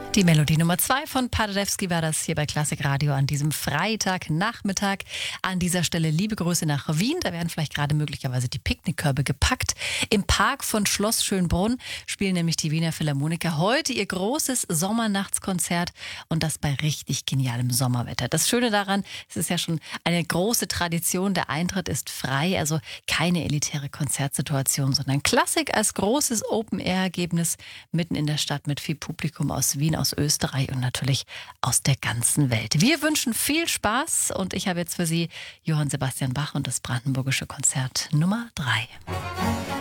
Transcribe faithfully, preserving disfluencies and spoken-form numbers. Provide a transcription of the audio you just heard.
Die Melodie Nummer zwei von Paderewski war das hier bei Klassik Radio an diesem Freitagnachmittag. An dieser Stelle liebe Grüße nach Wien. Da werden vielleicht gerade möglicherweise die Picknickkörbe gepackt. Im Park von Schloss Schönbrunn spielen nämlich die Wiener Philharmoniker heute ihr großes Sommernachtskonzert und das bei richtig genialem Sommerwetter. Das Schöne daran, es ist ja schon eine große Tradition. Der Eintritt ist frei, also keine elitäre Konzertsituation, sondern Klassik als großes Open-Air-Ergebnis mitten in der Stadt mit viel Publikum aus Wien, aus Österreich und natürlich aus der ganzen Welt. Wir wünschen viel Spaß und ich habe jetzt für Sie Johann Sebastian Bach und das Brandenburgische Konzert Nummer drei.